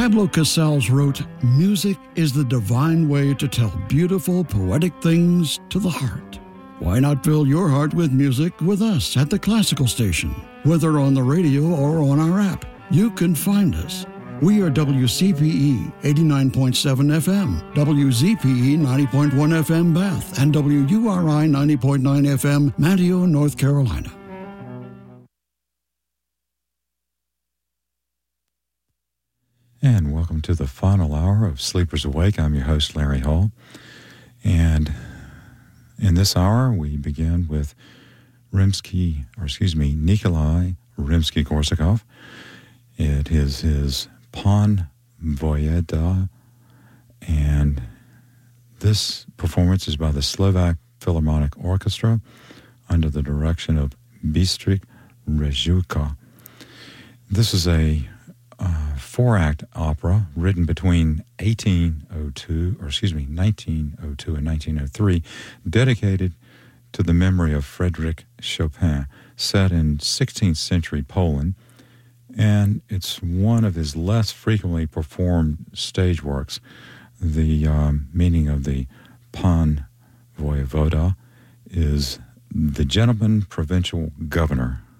Pablo Casals wrote, "Music is the divine way to tell beautiful, poetic things to the heart." Why not fill your heart with music with us at the Classical Station? Whether on the radio or on our app, you can find us. We are WCPE 89.7 FM, WZPE 90.1 FM Bath, and WURI 90.9 FM Manteo, North Carolina. And welcome to the final hour of Sleepers Awake. I'm your host, Larry Hall. And in this hour, we begin with Nikolai Rimsky-Korsakov. It is his Pan Voyeda, and this performance is by the Slovak Philharmonic Orchestra under the direction of Bystrik Rezhuka. This is a four-act opera written between 1902 and 1903, dedicated to the memory of Frédéric Chopin, set in 16th century Poland, and it's one of his less frequently performed stage works. The meaning of the Pan Voyevoda is the gentleman provincial governor